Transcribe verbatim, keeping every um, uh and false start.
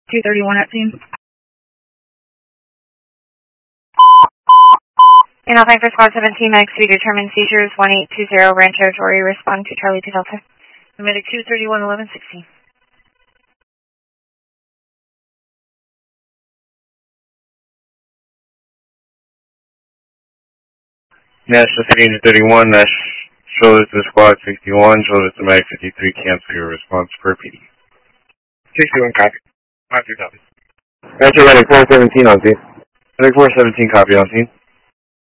two thirty-one at scene. In Alpine for Squad seventeen, Medic three determined seizures one eight two zero, Ranch Territory, respond to Charlie to Delta. Medic two thirty-one eleven sixteen. National three thirty-one, Nash, shoulders to Squad sixty-one, shoulders to Medic fifty-three, Camp zero, response per P D. sixty-one, copy. five three, copy. National Medic four seventeen on scene. Medic four seventeen, copy on scene.